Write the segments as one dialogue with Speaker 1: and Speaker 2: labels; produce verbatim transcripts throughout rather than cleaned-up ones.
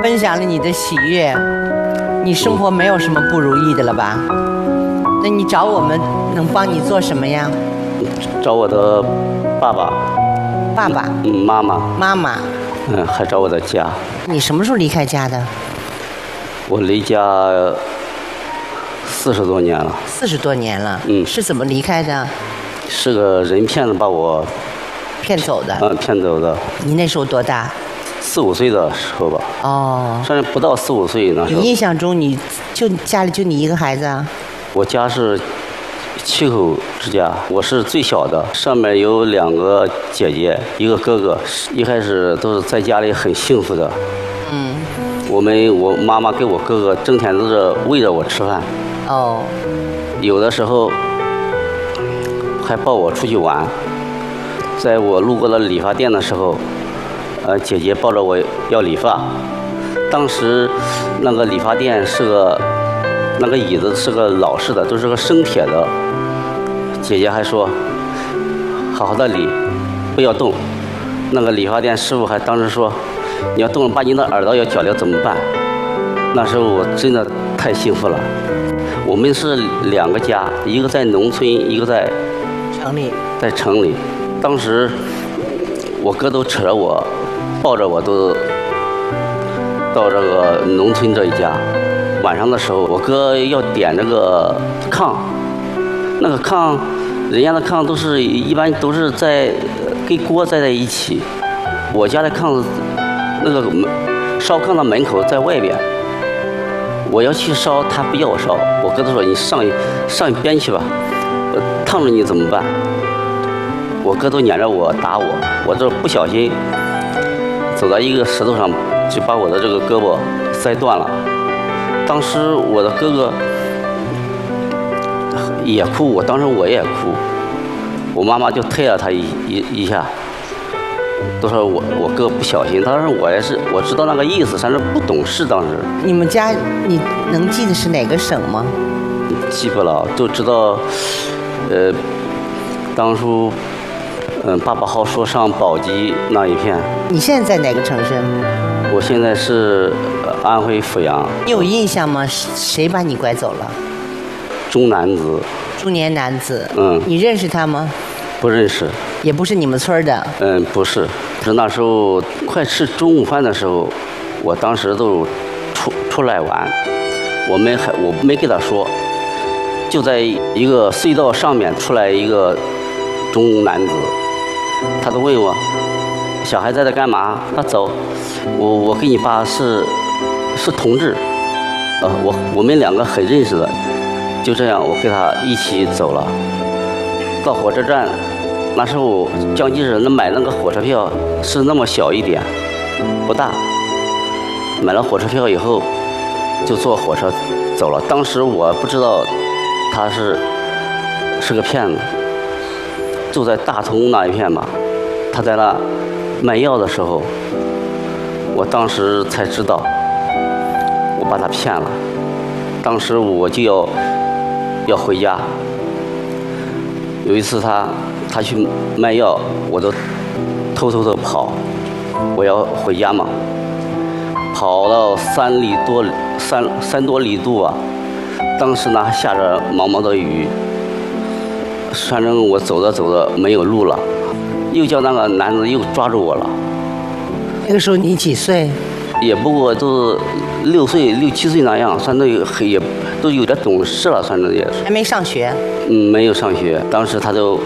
Speaker 1: 分享了你的喜悦，你生活没有什么不如意的了吧？那你找我们能帮你做什么呀？
Speaker 2: 找我的爸爸、
Speaker 1: 爸爸、
Speaker 2: 嗯、妈妈、
Speaker 1: 妈妈，
Speaker 2: 嗯，还找我的家。
Speaker 1: 你什么时候离开家的？
Speaker 2: 我离家四十多年了。
Speaker 1: 四十多年了。
Speaker 2: 嗯，
Speaker 1: 是怎么离开的？
Speaker 2: 是个人骗子把我
Speaker 1: 骗走的。
Speaker 2: 嗯，骗走的。
Speaker 1: 你那时候多大？
Speaker 2: 四五岁的时候吧。
Speaker 1: 哦。
Speaker 2: 甚至不到四五岁那时候。
Speaker 1: 你印象中你就家里就你一个孩子啊？
Speaker 2: 我家是七口之家，我是最小的，上面有两个姐姐，一个哥哥。一开始都是在家里很幸福的。
Speaker 1: 嗯。
Speaker 2: 我们我妈妈跟我哥哥整天都是喂着我吃饭。
Speaker 1: 哦。
Speaker 2: 有的时候还抱我出去玩。在我路过了理发店的时候，呃，姐姐抱着我要理发。当时那个理发店是个。那个椅子是个老式的，都是个生铁的。姐姐还说：“好好的理，不要动。”那个理发店师傅还当时说：“你要动了，把你的耳朵要绞掉怎么办？”那时候我真的太幸福了。我们是两个家，一个在农村，一个在
Speaker 1: 城里。
Speaker 2: 在城里，当时我哥都扯着我，抱着我都到这个农村这一家。晚上的时候，我哥要点这个炕，那个炕，人家的炕都是一般都是在跟锅栽在一起，我家的炕那个烧炕的门口在外边，我要去烧，他不要我烧，我哥都说你上上一边去吧，烫着你怎么办？我哥都撵着我打我，我这不小心走到一个石头上，就把我的这个胳膊摔断了。当时我的哥哥也哭，我当时我也哭，我妈妈就推了他一一一下，都说我我哥不小心。当时我也是我知道那个意思，但是不懂事。当时
Speaker 1: 你们家你能记得是哪个省吗？
Speaker 2: 记不了，就知道，呃，当初嗯，爸爸好说上宝鸡那一片。
Speaker 1: 你现在在哪个城市？
Speaker 2: 我现在是安徽阜阳。
Speaker 1: 你有印象吗？谁把你拐走了？
Speaker 2: 中男子。
Speaker 1: 中年男子。
Speaker 2: 嗯。
Speaker 1: 你认识他吗？
Speaker 2: 不认识。
Speaker 1: 也不是你们村的。
Speaker 2: 嗯，不是。是那时候快吃中午饭的时候，我当时都出出来玩，我没还我没跟他说，就在一个隧道上面出来一个中男子，他都问我。小孩在这干嘛？他走，我我跟你爸是是同志，呃，我我们两个很认识的，就这样我跟他一起走了。到火车站，那时候江津市那买那个火车票是那么小一点，不大。买了火车票以后，就坐火车走了。当时我不知道他是是个骗子，就在大同那一片吧，他在那。卖药的时候，我当时才知道，我把他骗了。当时我就要要回家。有一次他他去卖药，我都偷偷的跑，我要回家嘛。跑到三里多三三多里路啊，当时呢还下着毛毛的雨，反正我走着走着没有路了。又叫那个男子又抓住我了。
Speaker 1: 那个时候你几岁？
Speaker 2: 也不过都六岁六七岁那样，算都有也都有点懂事了，算是也是。
Speaker 1: 还没上学？
Speaker 2: 嗯，没有上学。当时他就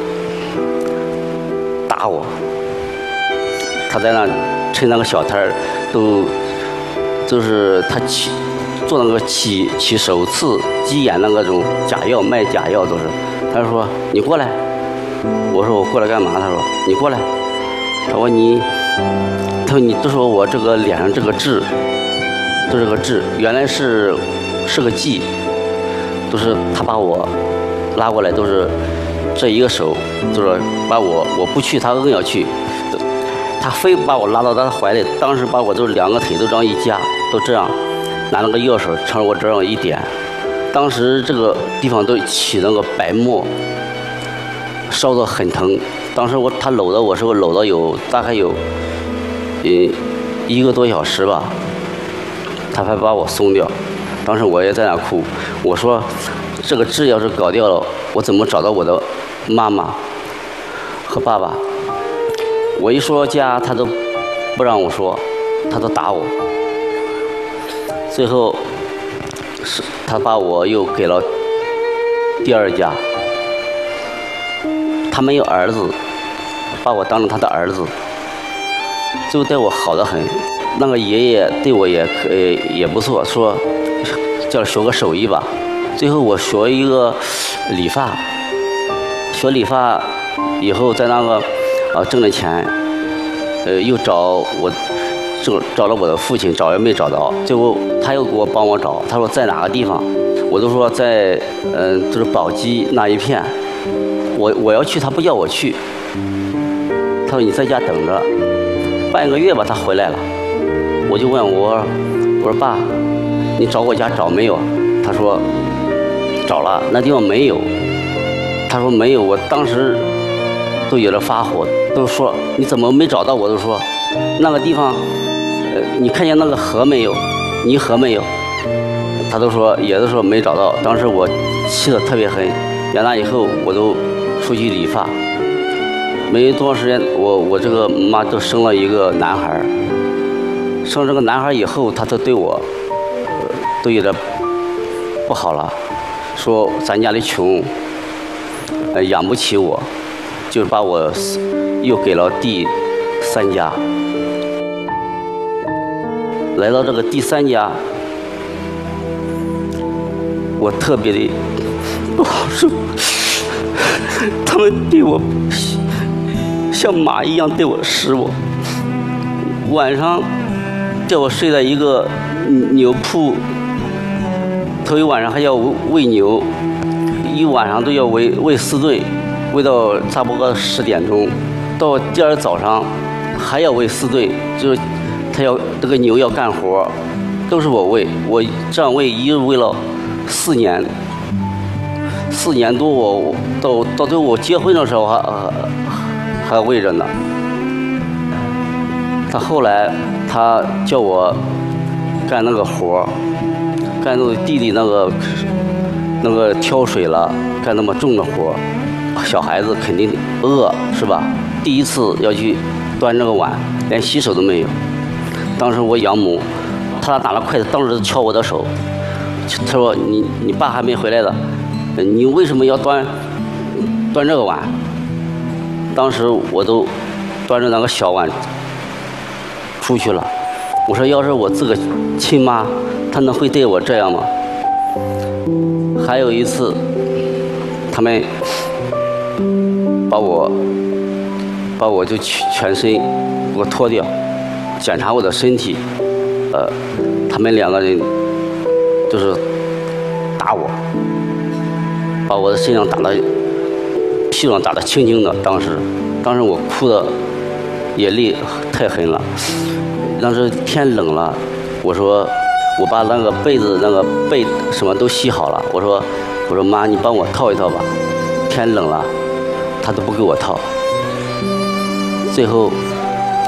Speaker 2: 打我，他在那趁那个小摊儿都就是他起做那个起起手刺鸡眼那个种假药，卖假药都是。他说你过来。我说我过来干嘛？他说你过来。他说你，他说你都说我这个脸上这个痣，都是个痣，原来是是个记，都是他把我拉过来，都是这一个手，就是把我我不去，他硬要去，他非把我拉到他怀里，当时把我都两个腿都这样一夹，都这样，拿那个钥匙朝我这样一点，当时这个地方都起那个白沫。烧得很疼，当时我他搂的我时候搂了有大概有，呃一个多小时吧， 他还把我松掉。当时我也在那哭，我说这个痣要是搞掉了，我怎么找到我的妈妈和爸爸？我一说家，他都不让我说，他都打我。最后是他把我又给了第二家，他没有儿子，把我当成他的儿子，最后对我好得很。那个爷爷对我也呃也不错，说叫学个手艺吧。最后我学一个理发，学理发以后在那个啊挣了钱，呃又找我找找了我的父亲，找也没找到，最后他又给我帮我找，他说在哪个地方，我都说在嗯、呃、就是宝鸡那一片，我我要去，他不叫我去，他说你在家等着，半个月吧他回来了，我就问我我说爸，你找我家找没有？他说找了，那地方没有。他说没有，我当时都有点发火，都说你怎么没找到？我都说那个地方，呃，你看见那个河没有？泥河没有？他都说也都说没找到。当时我气得特别狠，养大以后我都出去理发，没多长时间，我我这个妈就生了一个男孩。生这个男孩以后，他都对我，呃，都有点不好了，说咱家里穷，呃，养不起我，就把我又给了第三家。来到这个第三家，我特别的不好受，他们对我像马一样对我使我，晚上叫我睡在一个牛铺，头一晚上还要喂牛，一晚上都要喂喂四顿，喂到差不多十点钟，到第二早上还要喂四顿，就是他要这个牛要干活，都是我喂，我这样喂一直喂了四年，四年多，我到到最后我结婚的时候还还喂着呢。他后来他叫我干那个活，干那个地里那个那个挑水了，干那么重的活，小孩子肯定饿是吧？第一次要去端这个碗，连洗手都没有。当时我养母，他拿了筷子，当时敲我的手，他说你你爸还没回来的，你为什么要端端这个碗？当时我都端着那个小碗出去了。我说要是我自个亲妈，她能会对我这样吗？还有一次，他们把我把我就全身给我脱掉，检查我的身体，呃，他们两个人就是打我，把我的身上打得屁股上打得青青的。当时，当时我哭的也泪太狠了。当时天冷了，我说我把那个被子那个被什么都洗好了，我说我说妈，你帮我套一套吧。天冷了，他都不给我套。最后